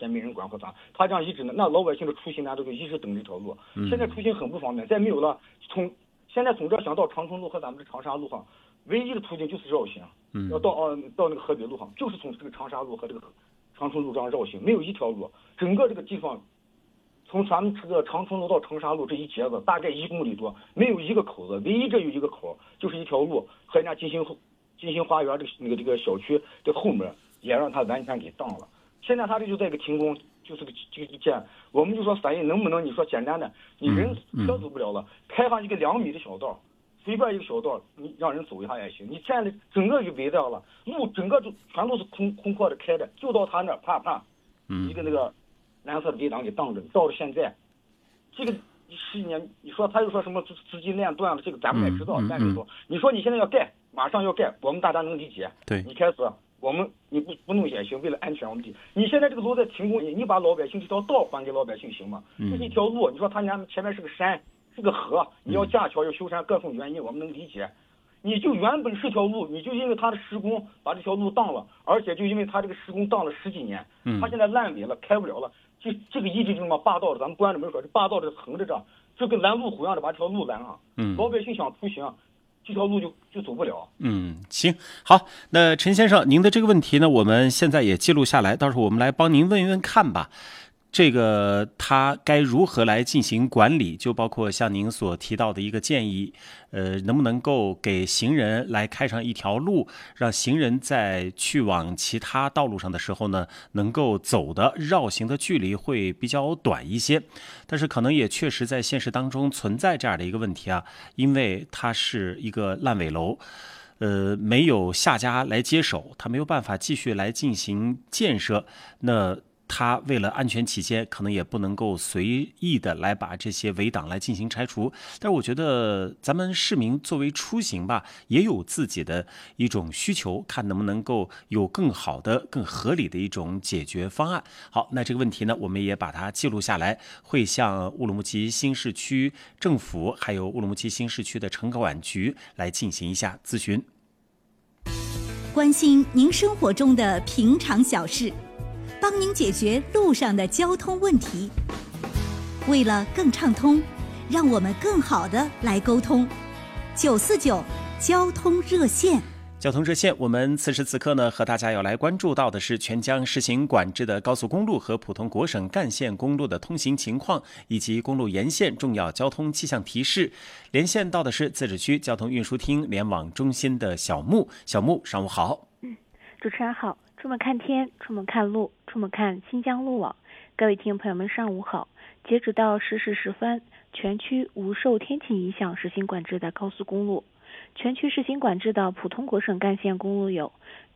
天没人管或咋，他这样一直呢，那老百姓的出行呢都就一直等这条路。现在出行很不方便，再没有了现在从这想到长春路和咱们的长沙路上，唯一的途径就是绕行，要到那个河北路上，就是从这个长沙路和这个长春路这样绕行，没有一条路，整个这个地方。从咱们这个长春路到长沙路这一截子大概1公里多，没有一个口子，唯一这有一个口，就是一条路和人家金星花园这个小区的后面也让他完全给挡了。现在他这就在一个停工，就是这个建，我们就说反映能不能你说简单的，你人车走不了了，开上一个2米的小道，随便一个小道你让人走一下也行，你建的整个就围掉了，路整个就全都是空阔的开的，就到他那儿啪一个那个蓝色的围挡给挡着，到了现在，这个10年，你说他又说什么资金链断了，这个咱们也知道，但是说，你说你现在要盖，马上要盖，我们大家能理解。 对， 你开始，你不弄也行，为了安全我们你现在这个路在停工，你把老百姓这条道还给老百姓行吗？这是一条路，你说他家前面是个山，是个河，你要架桥要修缮，各种原因我们能理解。你就原本是条路，你就因为他的施工把这条路当了，而且就因为他这个施工当了10几年，他现在烂尾了，开不了了。这个一直就这么霸道的，咱们关着门说，这霸道的横着这，就跟拦路虎一样的把这条路拦上。老百姓想出行，这条路就走不了。 行，好，那陈先生，您的这个问题呢，我们现在也记录下来，到时候我们来帮您问一问看吧。这个他该如何来进行管理，就包括像您所提到的一个建议，能不能够给行人来开上一条路，让行人在去往其他道路上的时候呢，能够走的绕行的距离会比较短一些。但是可能也确实在现实当中存在这样的一个问题啊，因为它是一个烂尾楼。没有下家来接手，他没有办法继续来进行建设，那他为了安全起见，可能也不能够随意的来把这些围挡来进行拆除。但是我觉得咱们市民作为出行吧，也有自己的一种需求，看能不能够有更好的、更合理的一种解决方案。好，那这个问题呢，我们也把它记录下来，会向乌鲁木齐新市区政府还有乌鲁木齐新市区的城管局来进行一下咨询。 关心您生活中的平常小事，帮您解决路上的交通问题。为了更畅通，让我们更好的来沟通。949交通热线。 交通热线，我们此时此刻呢，和大家要来关注到的是全疆实行管制的高速公路和普通国省干线公路的通行情况，以及公路沿线重要交通气象提示。连线到的是自治区交通运输厅联网中心的小木。小木，上午好。 主持人好。出门看天，出门看路，出门看新疆路网。各位听众朋友们，上午好。截止到10时10分，全区无受天气影响实行管制的高速公路。全区实行管制的普通国省干线公路有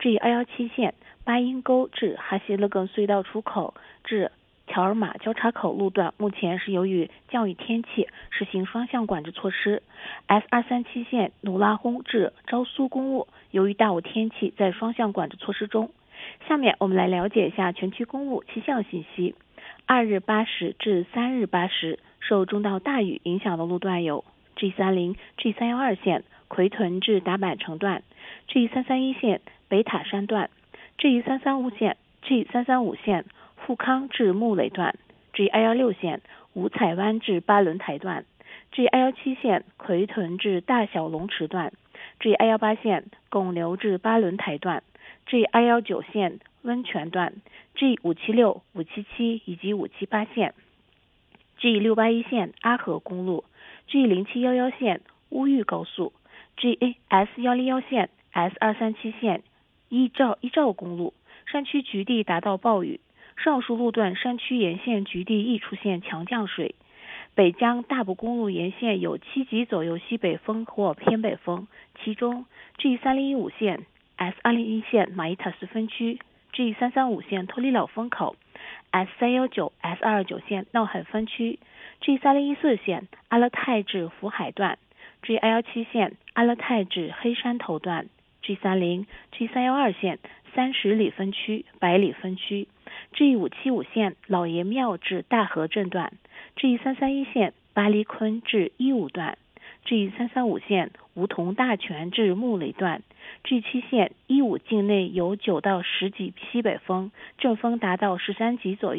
G217线巴音沟至哈西勒根隧道出口至条尔马交叉口路段，目前是由于降雨天气实行双向管制措施。S237线努拉轰至昭苏公路，由于大雾天气在双向管制措施中。下面我们来了解一下全区公路气象信息。2日8时至3日8时，受中到大雨影响的路段有 G30、G312 线奎屯至达坂城段， G331 线北塔山段， G335 线富康至木垒段， G216 线五彩湾至巴仑台段， G217 线奎屯至大小龙池段， G218 线拱流至巴仑台段， G219 线温泉段， G576、577以及578线， G681 线阿河公路， G0711 线乌玉高速， GS101 线 S237 线依照公路。山区局地达到暴雨，上述路段山区沿线局地易出现强降水。北疆大部公路沿线有7级左右西北风或偏北风，其中 G3015 线 S201 线马依塔斯分区， G335 线托里老风口， S319、S229 线闹海分区， G3014 线阿勒泰至福海段， G217 线阿勒泰至黑山头段， G30、G312 线30里分区、百里分区， G575 线老爷庙至大河镇段， G331 线巴黎昆至伊武段， G335 线梧桐大泉至木垒段， G7 线伊武境内有9到10级西北风，阵风达到13级左右。